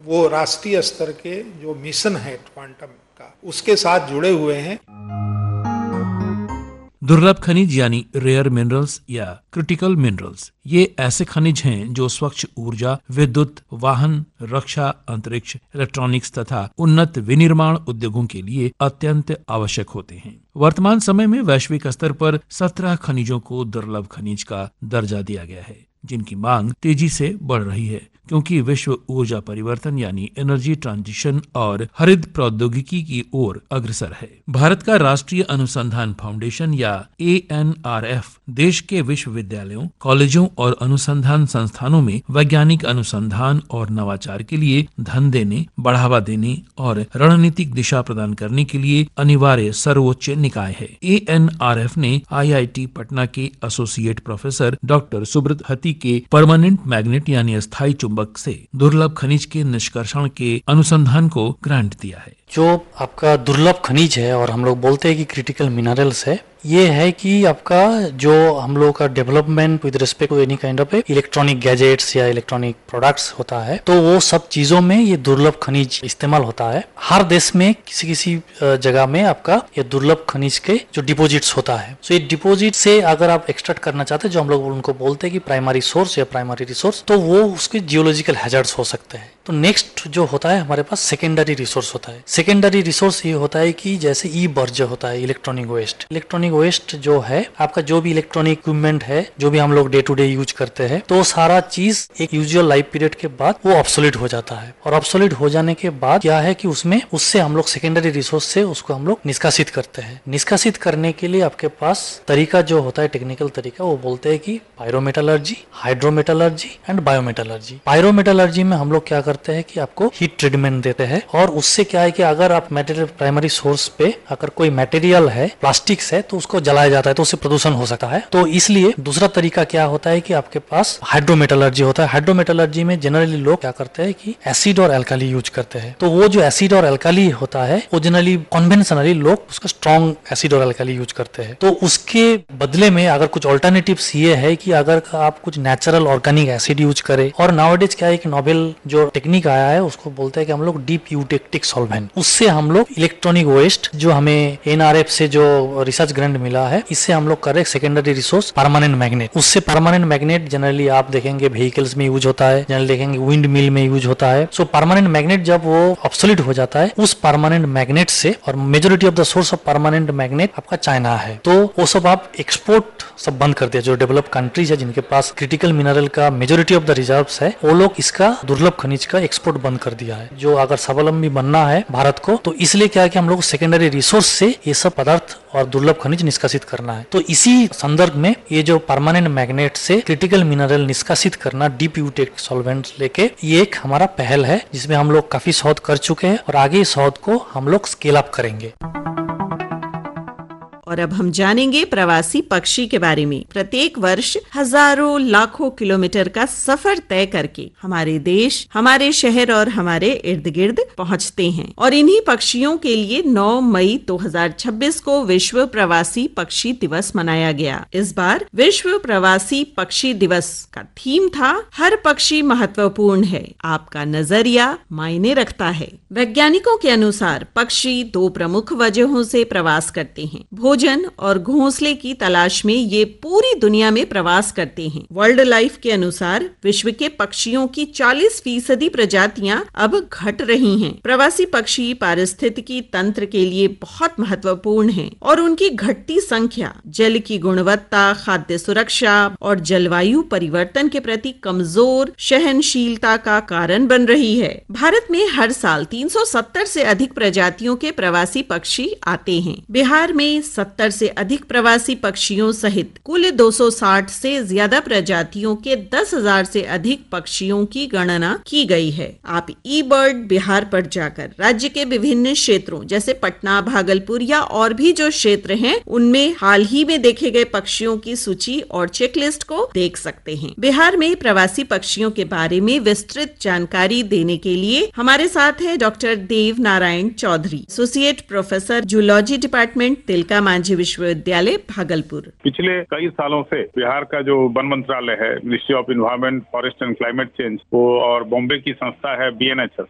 वो राष्ट्रीय स्तर के जो मिशन है क्वांटम का, उसके साथ जुड़े हुए हैं। दुर्लभ खनिज यानी रेयर मिनरल्स या क्रिटिकल मिनरल्स, ये ऐसे खनिज हैं जो स्वच्छ ऊर्जा, विद्युत, वाहन, रक्षा, अंतरिक्ष, इलेक्ट्रॉनिक्स तथा उन्नत विनिर्माण उद्योगों के लिए अत्यंत आवश्यक होते हैं। वर्तमान समय में वैश्विक स्तर पर 17 खनिजों को दुर्लभ खनिज का दर्जा दिया गया है, जिनकी मांग तेजी से बढ़ रही है क्योंकि विश्व ऊर्जा परिवर्तन यानी एनर्जी ट्रांजिशन और हरित प्रौद्योगिकी की ओर अग्रसर है। भारत का राष्ट्रीय अनुसंधान फाउंडेशन या ANRF देश के विश्वविद्यालयों, कॉलेजों और अनुसंधान संस्थानों में वैज्ञानिक अनुसंधान और नवाचार के लिए धन देने, बढ़ावा देने और रणनीतिक दिशा प्रदान करने के लिए अनिवार्य सर्वोच्च निकाय है। ANRF ने IIT पटना के एसोसिएट प्रोफेसर डॉक्टर सुब्रत हती के परमानेंट मैग्नेट यानी अस्थायी चुंबक से दुर्लभ खनिज के निष्कर्षण के अनुसंधान को ग्रांट दिया है। जो आपका दुर्लभ खनिज है और हम लोग बोलते हैं कि क्रिटिकल मिनरल्स है, ये है कि आपका जो हम लोग का development with respect to any kind of electronic gadgets या इलेक्ट्रॉनिक प्रोडक्ट्स होता है, तो वो सब चीजों में ये दुर्लभ खनिज इस्तेमाल होता है। हर देश में किसी किसी जगह में आपका ये दुर्लभ खनिज के जो डिपोजिट्स होता है, तो ये डिपोजिट से अगर आप एक्सट्रैक्ट करना चाहते हैं, जो हम लोग उनको बोलते हैं कि प्राइमरी सोर्स या प्राइमरी रिसोर्स, तो वो उसके जियोलॉजिकल हैजर्ड्स हो सकते हैं। तो नेक्स्ट जो होता है हमारे पास सेकेंडरी रिसोर्स होता है। सेकेंडरी रिसोर्स ये होता है कि जैसे ई बर्ज होता है, इलेक्ट्रॉनिक वेस्ट। इलेक्ट्रॉनिक वेस्ट जो है आपका जो भी इलेक्ट्रॉनिक इक्विपमेंट है, जो भी हम लोग डे टू डे यूज करते हैं, तो सारा चीज एक यूजुअल लाइफ पीरियड के बाद वो ऑब्सोलीट हो जाता है। और ऑब्सोलीट हो जाने के बाद क्या है कि उससे हम लोग सेकेंडरी रिसोर्स से उसको हम लोग निष्कासित करते हैं। निष्कासित करने के लिए आपके पास तरीका जो होता है, टेक्निकल तरीका, वो बोलते हैं कि पायरोमेटलर्जी, हाइड्रोमेटलर्जी एंड बायोमेटलर्जी। पायरोमेटलर्जी में हम लोग क्या करते हैं कि आपको हीट ट्रीटमेंट देते हैं, और उससे क्या है कि अगर आप मटेरियल प्राइमरी सोर्स पे अगर कोई मटेरियल है, प्लास्टिक्स है, तो उसको जलाया जाता है, तो उससे प्रदूषण हो सकता है। तो इसलिए दूसरा तरीका क्या होता है कि आपके पास हाइड्रोमेटलर्जी होता है। हाइड्रोमेटलर्जी में जनरली लोग क्या करते हैं कि एसिड और एल्काली यूज करते हैं। तो वो जो एसिड और एल्काली होता है, वो जनरली कन्वेंशनली लोग उसका स्ट्रॉन्ग एसिड और एल्काली यूज करते हैं। तो उसके बदले में अगर कुछ ऑल्टरनेटिव्स ये है कि अगर आप कुछ नेचुरल ऑर्गेनिक एसिड यूज करें, और नाउअडेज क्या है कि नोबेल जो टेक्निक आया है उसको बोलते हैं कि हम लोग डीप यूटेक्टिक सॉल्वेंट, उससे हम लोग इलेक्ट्रॉनिक वेस्ट जो हमें NRF से जो रिसर्च ग्रांट मिला है, इससे हम लोग कर रहे सेकेंडरी रिसोर्स परमानेंट मैग्नेट। उससे परमानेंट मैग्नेट जनरली आप देखेंगे व्हीकल्स में यूज होता है, जनरली देखेंगे विंड मिल में यूज होता है। सो परमानेंट मैग्नेट जब वो ऑब्सोलीट हो जाता है, उस परमानेंट मैग्नेट से, और majority of the source of permanent magnet आपका चाइना है, तो वो सब आप एक्सपोर्ट सब बंद कर दिया। जो डेवलप कंट्रीज है जिनके पास क्रिटिकल मिनरल का मेजोरिटी ऑफ द रिजर्व्स है, वो लोग इसका दुर्लभ खनिज का एक्सपोर्ट बंद कर दिया है। जो अगर स्वावलंबी बनना है भारत को, तो इसलिए क्या है कि हम लोग सेकेंडरी रिसोर्स से ये सब पदार्थ और दुर्लभ खनिज निष्कासित करना है। तो इसी संदर्भ में ये जो परमानेंट मैग्नेट से क्रिटिकल मिनरल निष्कासित करना, डीप यूटेक्टिक सॉल्वेंट लेके, ये एक हमारा पहल है जिसमें हम लोग काफी शोध कर चुके हैं, और आगे इस शोध को हम लोग स्केल अप करेंगे। और अब हम जानेंगे प्रवासी पक्षी के बारे में। प्रत्येक वर्ष हजारों लाखों किलोमीटर का सफर तय करके हमारे देश, हमारे शहर और हमारे इर्द गिर्द पहुंचते हैं, और इन्हीं पक्षियों के लिए 9 मई 2026 को विश्व प्रवासी पक्षी दिवस मनाया गया। इस बार विश्व प्रवासी पक्षी दिवस का थीम था, हर पक्षी महत्वपूर्ण है, आपका नजरिया मायने रखता है। वैज्ञानिकों के अनुसार पक्षी 2 प्रमुख वजहों से प्रवास करते हैं। भोजन और घोंसले की तलाश में ये पूरी दुनिया में प्रवास करते हैं। वर्ल्ड लाइफ के अनुसार विश्व के पक्षियों की 40% प्रजातियां अब घट रही हैं। प्रवासी पक्षी पारिस्थितिकी तंत्र के लिए बहुत महत्वपूर्ण हैं, और उनकी घटती संख्या जल की गुणवत्ता, खाद्य सुरक्षा और जलवायु परिवर्तन के प्रति कमजोर सहनशीलता का कारण बन रही है। भारत में हर साल 370 से अधिक प्रजातियों के प्रवासी पक्षी आते हैं। बिहार में 70 से अधिक प्रवासी पक्षियों सहित कुल 260 से ज्यादा प्रजातियों के 10,000 से अधिक पक्षियों की गणना की गई है। आप ई बर्ड बिहार पर जाकर राज्य के विभिन्न क्षेत्रों जैसे पटना, भागलपुर या और भी जो क्षेत्र हैं, उनमें हाल ही में देखे गए पक्षियों की सूची और चेकलिस्ट को देख सकते हैं। बिहार में प्रवासी पक्षियों के बारे में विस्तृत जानकारी देने के लिए हमारे साथ है डॉक्टर देव Narayan Chaudhary, associate professor zoology department, Tilka Manjhi विश्वविद्यालय, भागलपुर। पिछले कई सालों से बिहार का जो वन मंत्रालय है, ministry of environment, forest and climate change, वो और बॉम्बे की संस्था है BNHS,